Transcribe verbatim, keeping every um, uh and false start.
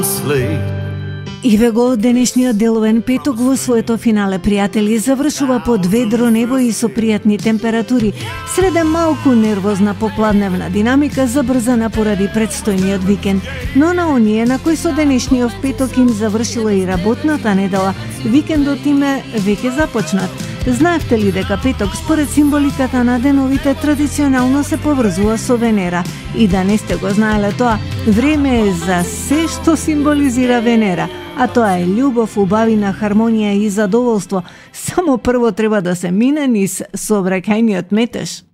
Иве го денешниот деловен петок во своето финале, пријатели, завршува под ведро небо и со пријатни температури, среде малку нервозна попладневна динамика забрзана поради предстојниот викенд. Но на оние на кои со денешниот петок им завршила и работната недела, викендот им е веќе започнат. Знаевте ли дека петок според символиката на деновите традиционално се поврзува со Венера? И да не сте го знаеле тоа, време е за се што символизира Венера, а тоа е љубов, убавина, хармонија и задоволство. Само прво треба да се мине низ сообраќајниот метеж.